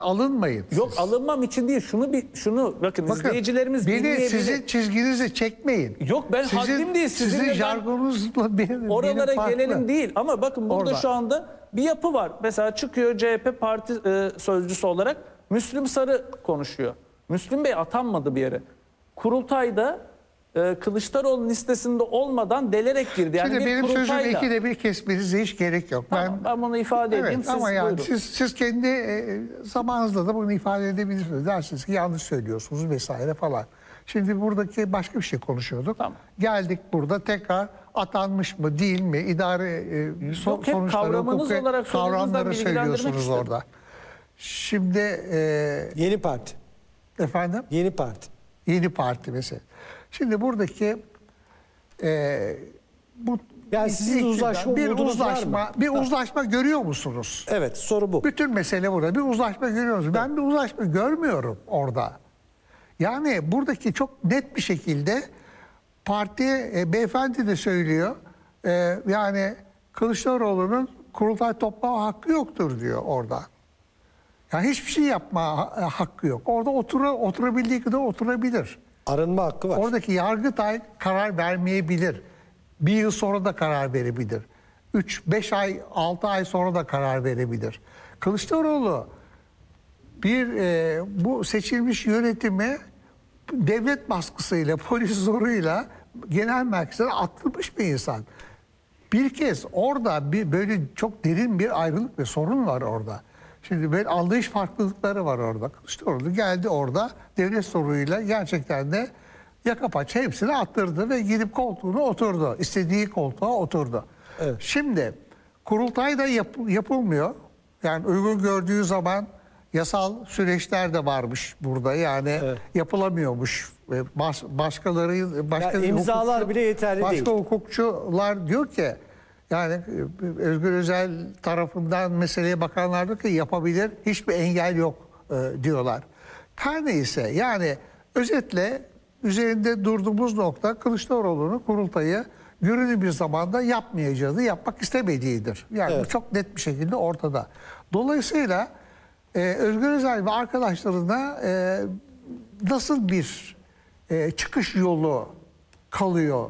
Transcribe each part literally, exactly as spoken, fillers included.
Alınmayın. Yok siz. alınmam için değil. Şunu bir şunu bakın, Bakın, izleyicilerimiz beni dinleyebilir. sizin çizginize çekmeyin. Yok ben Sizin- haddim değil. Sizinle Sizin ben jargonunuzla benim, oralara benim farklı. gelelim değil. Ama bakın burada Orada. şu anda bir yapı var. Mesela çıkıyor C H P parti e, sözcüsü olarak Müslüm Sarı konuşuyor. Müslüm Bey atanmadı bir yere. Kurultayda e, Kılıçdaroğlu'nun listesinde olmadan delerek girdi. Yani Şimdi bir benim sözümü kurultayla- ikide bir kesmenize hiç gerek yok. Tamam, ben bunu ifade edeyim. Evet, Siz ama yani buyurun. siz, siz kendi e, zamanınızda da bunu ifade edebilirsiniz. Dersiniz ki yanlış söylüyorsunuz vesaire falan. Şimdi buradaki başka bir şey konuşuyorduk. Tamam. Geldik burada tekrar atanmış mı değil mi idare e, so, Yok, hep sonuçları, kavramınız hukuki olarak sözünüzden kavramları bilgilendirmek söylüyorsunuz istedim. orada. Şimdi e, Yeni Parti. efendim Yeni Parti. Yeni Parti mesela. Şimdi buradaki e, bu Yani sizin uzlaşma bir umudunuz var uzlaşma mı? bir Ha. uzlaşma görüyor musunuz? Evet, soru bu. Bütün mesele burada. Bir uzlaşma görüyoruz. Ben bir uzlaşma görmüyorum orada. Yani buradaki çok net bir şekilde parti, e, beyefendi de söylüyor. E, yani Kılıçdaroğlu'nun kurultay toplama hakkı yoktur diyor orada. Yani hiçbir şey yapma ha- hakkı yok. Orada otura, oturabildiği kadar oturabilir. Arınma hakkı var. Oradaki Yargıtay karar vermeyebilir. Bir yıl sonra da karar verebilir. Üç, beş ay, altı ay sonra da karar verebilir. Kılıçdaroğlu bir e, bu seçilmiş yönetimi devlet baskısıyla, polis zoruyla genel merkezden attırmış bir insan. Bir kez orada bir böyle çok derin bir ayrılık ve sorun var orada. Şimdi böyle anlayış farklılıkları var orada. Kılıçdaroğlu geldi orada devlet soruyla gerçekten de yaka paça hepsini attırdı ve gidip koltuğuna oturdu. İstediği koltuğa oturdu. Evet. Şimdi kurultay da yap, yapılmıyor. Yani uygun gördüğü zaman yasal süreçler de varmış burada. Yani Evet. yapılamıyormuş. Ve Baş, başkaları başka Ya imzalar bile yeterli başka değil. hukukçular diyor ki yani e, Özgür Özel tarafından meseleye bakanlar diyor ki yapabilir, hiçbir engel yok e, diyorlar. Her neyse yani özetle üzerinde durduğumuz nokta Kılıçdaroğlu'nun kurultayı görünür bir zamanda yapmayacağını, yapmak istemediğidir. Yani Evet. bu çok net bir şekilde ortada. Dolayısıyla e, Özgür Özel ve arkadaşlarına e, nasıl bir e, çıkış yolu kalıyor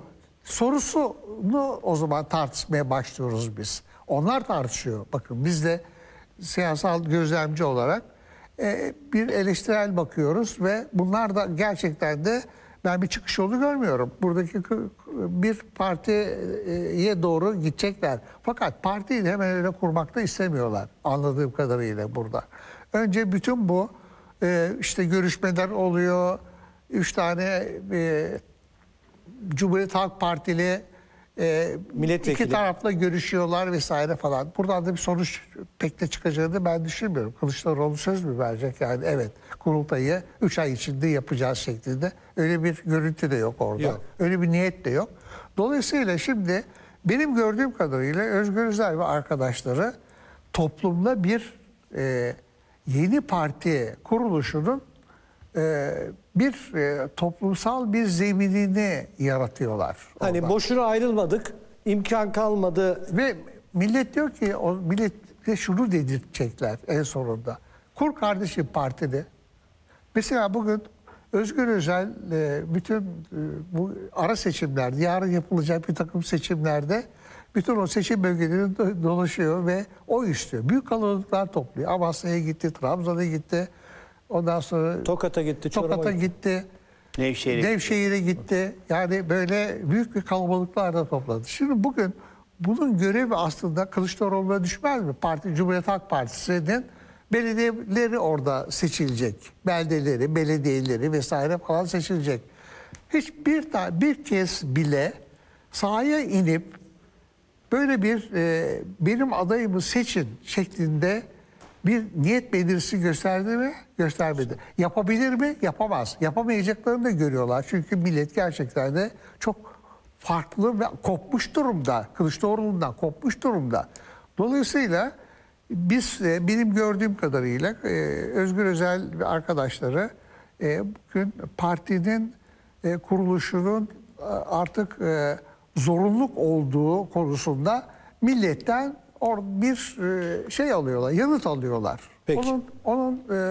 sorusunu o zaman tartışmaya başlıyoruz biz. Onlar tartışıyor. Bakın biz de siyasal gözlemci olarak e, bir eleştirel bakıyoruz ve bunlar da gerçekten de ben bir çıkış yolu görmüyorum. Buradaki kı- bir partiye doğru gidecekler. Fakat partiyi de hemen öyle kurmak da istemiyorlar anladığım kadarıyla burada. Önce bütün bu e, işte görüşmeler oluyor. Üç tane e, Cumhuriyet Halk Partili e, Milletvekili. iki tarafla görüşüyorlar vesaire falan. Buradan da bir sonuç pek de çıkacağını ben düşünmüyorum. Kılıçdaroğlu söz mü verecek yani evet kurultayı üç ay içinde yapacağız şeklinde. Öyle bir görüntü de yok orada. Yok. Öyle bir niyet de yok. Dolayısıyla şimdi benim gördüğüm kadarıyla Özgür Özel ve arkadaşları toplumda bir e, yeni parti kuruluşunun e, bir e, toplumsal bir zeminini yaratıyorlar. Hani orada. boşuna ayrılmadık, imkan kalmadı. Ve millet diyor ki o millete şunu dedirtecekler en sonunda. Kur kardeşim partide. Mesela bugün Özgür Özel e, bütün e, bu ara seçimlerde, yarın yapılacak bir takım seçimlerde bütün o seçim bölgelerini do- dolaşıyor ve oy istiyor. Büyük kalabalıklar topluyor. Amasya'ya gitti, Trabzon'a gitti. Ondan sonra Tokat'a gitti, Çorum'a Tokat'a gitti. gitti. Nevşehir'e Nevşehir'e gitti. Yani böyle büyük bir kalabalıklarla topladı. Şimdi bugün bunun görevi aslında Kılıçdaroğlu'na düşmez mi? Parti Cumhuriyet Halk Partisi'nin belediyeleri orada seçilecek. Beldeleri, belediyeleri vesaire falan seçilecek. Hiçbir ta- bir kez bile sahaya inip böyle bir e, benim adayımı seçin şeklinde bir niyet belirtisi gösterdi mi? Göstermedi. Yapabilir mi? Yapamaz. Yapamayacaklarını da görüyorlar. Çünkü millet gerçekten de çok farklı ve kopmuş durumda. Kılıçdaroğlu'ndan kopmuş durumda. Dolayısıyla biz e, benim gördüğüm kadarıyla e, Özgür Özel ve arkadaşları e, bugün partinin e, kuruluşunun e, artık e, zorunluluk olduğu konusunda milletten or bir e, şey alıyorlar, yanıt alıyorlar. Peki. Onun, onun e,